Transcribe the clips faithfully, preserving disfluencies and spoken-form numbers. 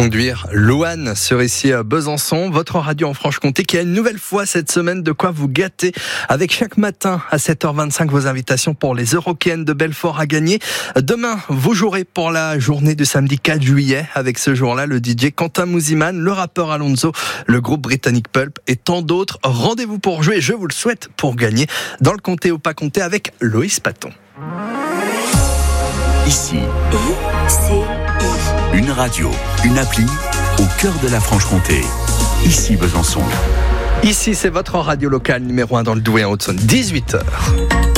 Conduire Louane sur ici à Besançon, votre radio en Franche-Comté qui a une nouvelle fois cette semaine de quoi vous gâter avec chaque matin à sept heures vingt-cinq vos invitations pour les Eurokéennes de Belfort à gagner. Demain, vous jouerez pour la journée du samedi quatre juillet avec ce jour-là le D J Quentin Mouziman, le rappeur Alonso, le groupe britannique Pulp et tant d'autres. Rendez-vous pour jouer, je vous le souhaite, pour gagner dans le Comté ou pas Comté avec Loïs Paton. Ici, I-C-I. Une radio, une appli, au cœur de la Franche-Comté. Ici Besançon. Ici, c'est votre radio locale numéro un dans le Douai en Haute-Saône. dix-huit heures.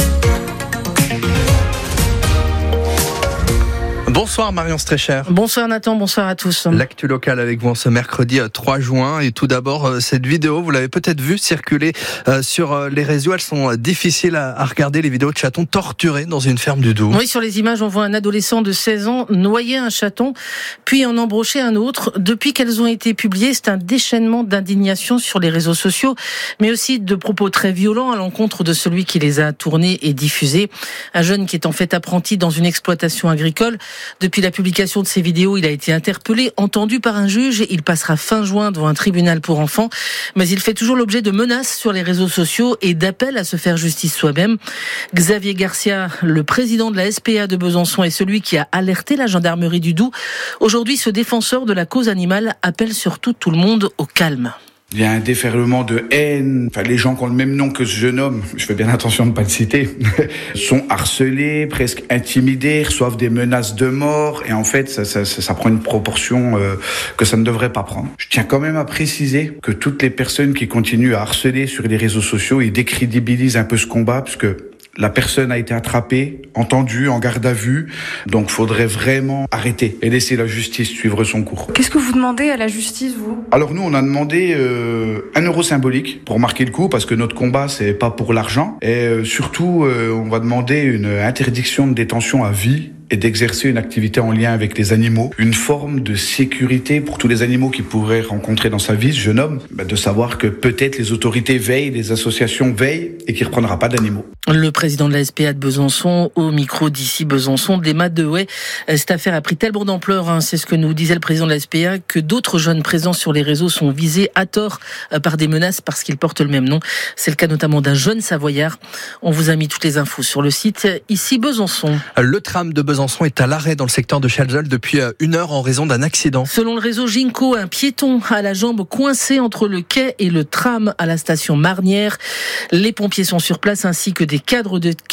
Bonsoir Marion Strécher. Bonsoir Nathan, bonsoir à tous. L'actu locale avec vous en ce mercredi trois juin. Et tout d'abord, cette vidéo, vous l'avez peut-être vue circuler sur les réseaux. Elles sont difficiles à regarder, les vidéos de chatons torturés dans une ferme du Doubs. Oui, sur les images, on voit un adolescent de seize ans noyer un chaton, puis en embrocher un autre. Depuis qu'elles ont été publiées, c'est un déchaînement d'indignation sur les réseaux sociaux, mais aussi de propos très violents à l'encontre de celui qui les a tournés et diffusés. Un jeune qui est en fait apprenti dans une exploitation agricole. Depuis la publication de ces vidéos, il a été interpellé, entendu par un juge. Il passera fin juin devant un tribunal pour enfants. Mais il fait toujours l'objet de menaces sur les réseaux sociaux et d'appels à se faire justice soi-même. Xavier Garcia, le président de la S P A de Besançon, est celui qui a alerté la gendarmerie du Doubs. Aujourd'hui, ce défenseur de la cause animale appelle surtout tout le monde au calme. Il y a un déferlement de haine. Enfin, les gens qui ont le même nom que ce jeune homme, je fais bien attention de ne pas le citer, sont harcelés, presque intimidés, reçoivent des menaces de mort. Et en fait, ça, ça, ça, ça prend une proportion euh, que ça ne devrait pas prendre. Je tiens quand même à préciser que toutes les personnes qui continuent à harceler sur les réseaux sociaux, ils décrédibilisent un peu ce combat, parce que la personne a été attrapée, entendue, en garde à vue. Donc, faudrait vraiment arrêter et laisser la justice suivre son cours. Qu'est-ce que vous demandez à la justice, vous ? Alors nous, on a demandé euh, un euro symbolique pour marquer le coup, parce que notre combat, c'est pas pour l'argent. Et euh, surtout, euh, on va demander une interdiction de détention à vie et d'exercer une activité en lien avec les animaux, une forme de sécurité pour tous les animaux qu'il pourrait rencontrer dans sa vie, ce jeune homme, bah de savoir que peut-être les autorités veillent, les associations veillent et qu'il ne reprendra pas d'animaux. Le président de la S P A de Besançon, au micro d'ici Besançon, d'Emma Dehouet. Cette affaire a pris tellement d'ampleur, hein, c'est ce que nous disait le président de la S P A, que d'autres jeunes présents sur les réseaux sont visés à tort par des menaces parce qu'ils portent le même nom. C'est le cas notamment d'un jeune Savoyard. On vous a mis toutes les infos sur le site Ici Besançon. Le tram de Besançon est à l'arrêt dans le secteur de Chalzol depuis une heure en raison d'un accident. Selon le réseau Ginko, un piéton a la jambe coincée entre le quai et le tram à la station Marnière. Les pompiers sont sur place ainsi que des cadres de